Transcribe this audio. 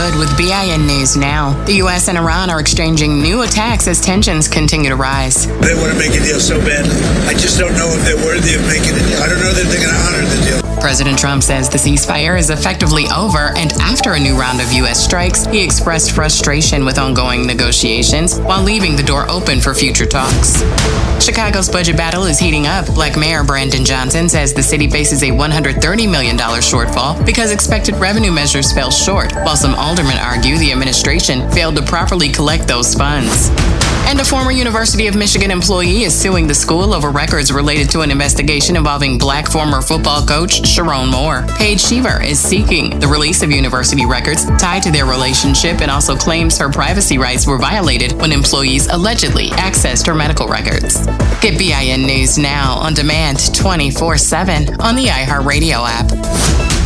Wood with BIN News Now. The U.S. and Iran are exchanging new attacks as tensions continue to rise. They want to make a deal so badly. I just don't know if they're worthy of making a deal. I don't know that they're going to honor the deal. President Trump says the ceasefire is effectively over, and after a new round of U.S. strikes, he expressed frustration with ongoing negotiations while leaving the door open for future talks. Chicago's budget battle is heating up. Black Mayor Brandon Johnson says the city faces a $130 million shortfall because expected revenue measures fell short, while some aldermen argue the administration failed to properly collect those funds. And a former University of Michigan employee is suing the school over records related to an investigation involving Black former football coach Sharon Moore. Paige Sheaver is seeking the release of university records tied to their relationship and also claims her privacy rights were violated when employees allegedly accessed her medical records. Get BIN News Now on demand 24/7 on the iHeartRadio app.